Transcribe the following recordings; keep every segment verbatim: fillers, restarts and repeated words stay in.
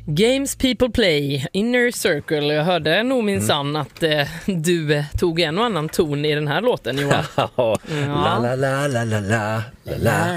Games People Play, Inner Circle. Jag hörde nog minsann mm. att eh, du eh, tog en och annan ton i den här låten, Johan. Ja. La la la la la la la.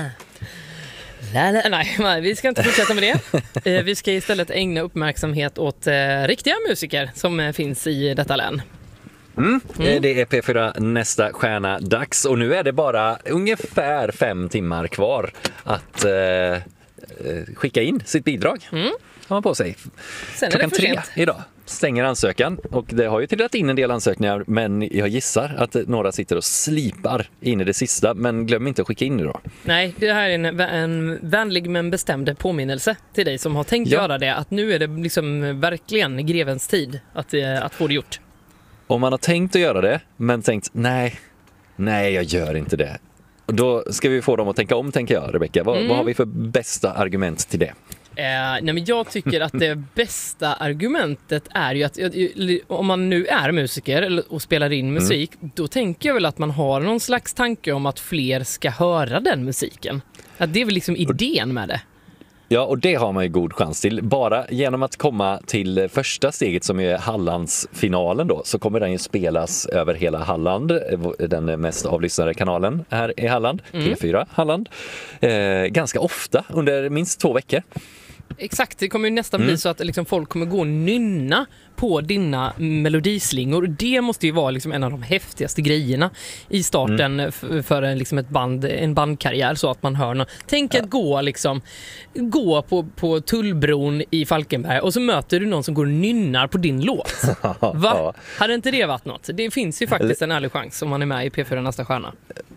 La, la, nej, nej, vi ska inte fortsätta med det. Eh, vi ska istället ägna uppmärksamhet åt eh, riktiga musiker som eh, finns i detta län. Mm. Mm. Det är P fyra Nästa stjärna dags och nu är det bara ungefär fem timmar kvar att eh, skicka in sitt bidrag. Mm. Har man på sig. Sen Klockan är det för tre sent. idag stänger ansökan och det har ju trillat in en del ansökningar, men jag gissar att några sitter och slipar in i det sista, men glöm inte att skicka in idag. Nej, det här är en, en vänlig men bestämd påminnelse till dig som har tänkt ja. göra det, att nu är det liksom verkligen grevens tid att, att få det gjort. Om man har tänkt att göra det, men tänkt nej, nej jag gör inte det. Och då ska vi få dem att tänka om, tänker jag, Rebecka. Vad, mm. vad har vi för bästa argument till det? Eh, nej men jag tycker att det bästa argumentet är ju att om man nu är musiker och spelar in musik, mm. då tänker jag väl att man har någon slags tanke om att fler ska höra den musiken. Att det är väl liksom idén med det. Ja, och det har man ju god chans till. Bara genom att komma till första steget som är Hallandsfinalen då, så kommer den ju spelas över hela Halland. Den mest avlyssnade kanalen här i Halland, mm. P fyra Halland. Eh, ganska ofta, under minst två veckor. Exakt, det kommer ju nästan mm. bli så att liksom folk kommer gå och nynna på dina melodislingor. Det måste ju vara liksom en av de häftigaste grejerna i starten mm. f- för en, liksom ett band, en bandkarriär, så att man hör något. Tänk ja. att gå, liksom, gå på, på Tullbron i Falkenberg och så möter du någon som går och nynnar på din låt. Va? Ja. Hade inte det varit något? Det finns ju faktiskt en ärlig chans om man är med i P fyra Nästa stjärna.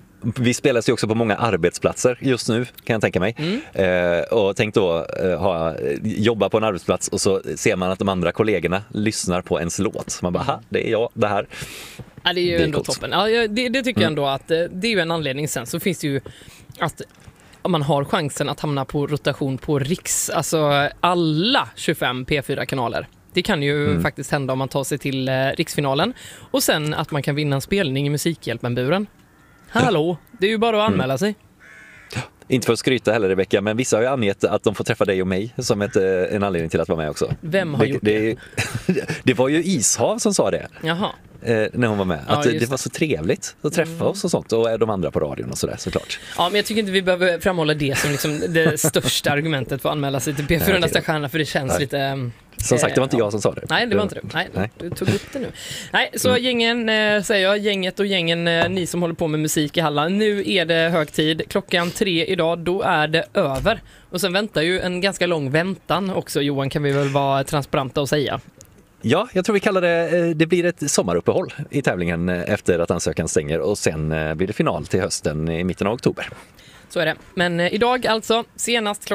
Vi spelas ju också på många arbetsplatser just nu, kan jag tänka mig. Mm. Eh, och tänk då eh, ha, jobba på en arbetsplats och så ser man att de andra kollegorna lyssnar på ens låt. Man bara, ha, det är jag, det här. Ja, det är ju det är ändå coolt. Toppen. Ja, det, det tycker mm. jag ändå att det är ju en anledning. Sen så finns det ju att om man har chansen att hamna på rotation på riks, alltså alla tjugofem P fyra-kanaler. Det kan ju mm. faktiskt hända om man tar sig till eh, riksfinalen. Och sen att man kan vinna en spelning i Musikhjälpen-buren. Hallå, det är ju bara att anmäla sig. Ja, inte för att skryta heller, Rebecka, men vissa har ju angett att de får träffa dig och mig som ett, en anledning till att vara med också. Vem har det, gjort det? Det, det var ju Ishav som sa det. Jaha. Eh, när hon var med. Ja, att det var så trevligt att träffa mm. oss och sånt. Och de andra på radion och sådär, såklart. Ja, men jag tycker inte vi behöver framhålla det som liksom det största argumentet för att anmäla sig till P fyra Nästa stjärna, för det känns Nej. lite... Som sagt, det var inte ja. jag som sa det. Nej, det var inte det. Nej, Nej. Du tog upp det nu. Nej, så mm. gängen, eh, säger jag, gänget och gängen, eh, ni som håller på med musik i Halland. Nu är det hög tid. Klockan tre idag, då är det över. Och sen väntar ju en ganska lång väntan också, Johan, kan vi väl vara transparenta och säga. Ja, jag tror vi kallar det, det blir ett sommaruppehåll i tävlingen efter att ansökan stänger. Och sen blir det final till hösten i mitten av oktober. Så är det. Men idag alltså, senast klockan